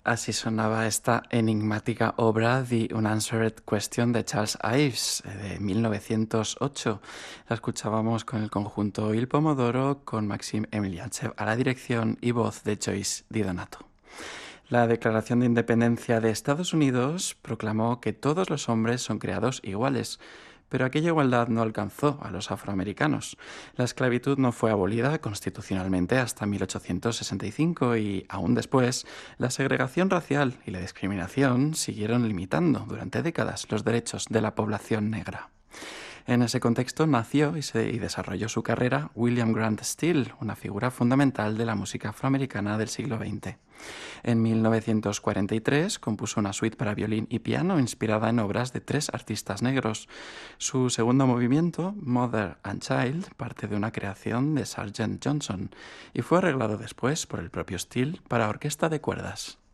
Así sonaba esta enigmática obra The Unanswered Question de Charles Ives de 1908. La escuchábamos con el conjunto Il Pomodoro, con Maxim Emiliantsev a la dirección y voz de Joyce Di Donato. La Declaración de Independencia de Estados Unidos proclamó que todos los hombres son creados iguales, pero aquella igualdad no alcanzó a los afroamericanos. La esclavitud no fue abolida constitucionalmente hasta 1865 y, aún después, la segregación racial y la discriminación siguieron limitando durante décadas los derechos de la población negra. En ese contexto nació y desarrolló su carrera William Grant Still, una figura fundamental de la música afroamericana del siglo XX. En 1943 compuso una suite para violín y piano inspirada en obras de 3 artistas negros. Su segundo movimiento, Mother and Child, parte de una creación de Sargent Johnson y fue arreglado después por el propio Still para orquesta de cuerdas.